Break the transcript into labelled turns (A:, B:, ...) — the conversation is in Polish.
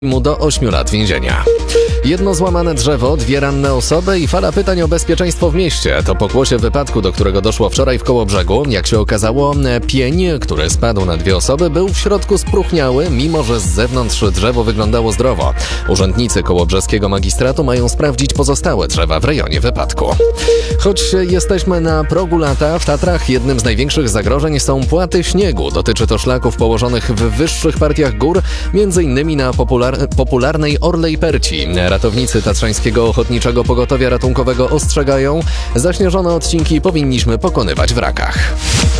A: mu do 8 lat więzienia. Jedno złamane drzewo, 2 ranne osoby i fala pytań o bezpieczeństwo w mieście. To pokłosie wypadku, do którego doszło wczoraj w Kołobrzegu. Jak się okazało, pień, który spadł na 2 osoby, był w środku spróchniały, mimo że z zewnątrz drzewo wyglądało zdrowo. Urzędnicy kołobrzeskiego magistratu mają sprawdzić pozostałe drzewa w rejonie wypadku. Choć jesteśmy na progu lata, w Tatrach jednym z największych zagrożeń są płaty śniegu. Dotyczy to szlaków położonych w wyższych partiach gór, m.in. na popularnej Orlej Perci. Ratownicy Tatrzańskiego Ochotniczego Pogotowia Ratunkowego ostrzegają, zaśnieżone odcinki powinniśmy pokonywać w rakach.